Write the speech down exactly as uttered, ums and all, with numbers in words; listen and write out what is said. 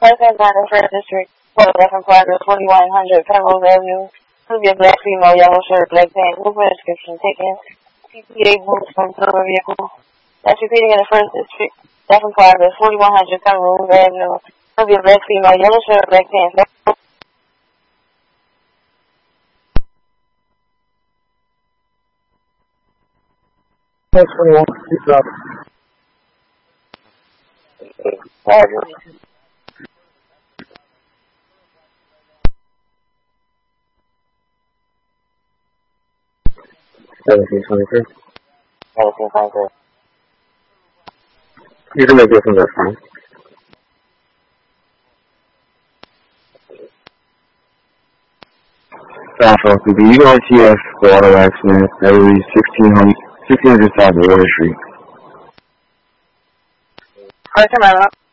President Garden First District, Philadelphia Progress, forty-one hundred Penrose Avenue. Will be a black female, yellow shirt, black pants. Look for description. Taken P P A boots from silver vehicle. That's repeating in the First District. Philadelphia Progress, forty-one hundred Penrose Avenue. Will be a black female, yellow shirt, black pants. That's forty-one. Keep up. Seventeen twenty-three. Seventeen twenty-three. You can make this one, that's fine. Southwest to the U R T S for auto accident, Everly sixteen hundred South Water Street. Alright, come on up.